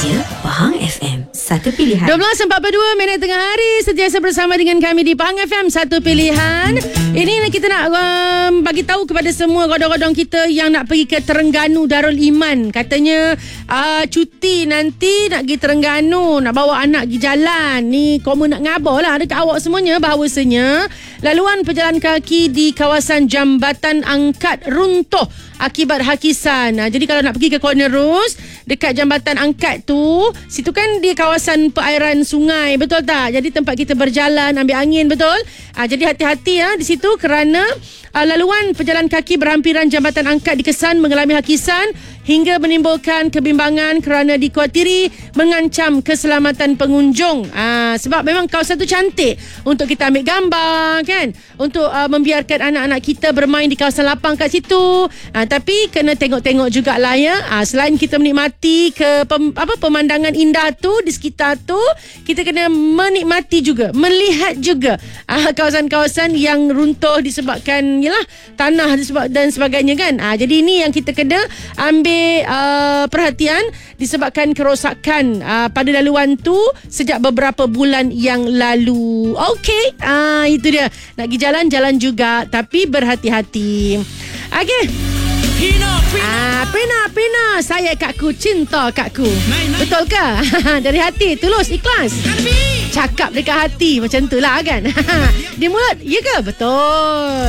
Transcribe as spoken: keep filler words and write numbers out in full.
Saja Pahang F M, satu pilihan. dua belas empat puluh dua minit tengah hari. Sentiasa bersama dengan kami di Pahang F M, satu pilihan. Ini kita nak um, bagi tahu kepada semua godong-godong kita yang nak pergi ke Terengganu Darul Iman. Katanya uh, cuti nanti nak pergi Terengganu, nak bawa anak pergi jalan. Ni komen nak ngabar lah dekat awak semuanya, bahawasanya laluan pejalan kaki di kawasan Jambatan Angkat runtuh akibat hakisan. Nah, jadi kalau nak pergi ke Corner Rose, dekat Jambatan Angkat tu, situ kan di kawasan perairan sungai, betul tak? Jadi tempat kita berjalan, ambil angin, betul? Ah, jadi hati-hati ya di situ kerana ah, laluan pejalan kaki berhampiran Jambatan Angkat dikesan mengalami hakisan hingga menimbulkan kebimbangan kerana dikhawatiri mengancam keselamatan pengunjung. Ah, sebab memang kawasan tu cantik untuk kita ambil gambar kan, untuk uh, membiarkan anak-anak kita bermain di kawasan lapang kat situ. Ah, tapi kena tengok-tengok jugalah ya. Ah, selain kita menikmati ke pem, apa pemandangan indah tu di sekitar tu, kita kena menikmati juga, melihat juga ah, kawasan-kawasan yang runtuh disebabkan yalah tanah disebab dan sebagainya kan. Ah, jadi ini yang kita kena ambil uh, perhatian disebabkan kerosakan uh, pada laluan tu sejak beberapa bulan yang lalu. Okey, ah, itu dia. Nak pergi jalan-jalan juga tapi berhati-hati. Okey. Pina, Pina. Ah, Pina, Pina. Saya kakku, cinta kakku. Naik, naik. Betul ke? Dari hati, tulus, ikhlas. Cakap dekat hati macam tu lah kan. Di mulut, ya ke? Betul.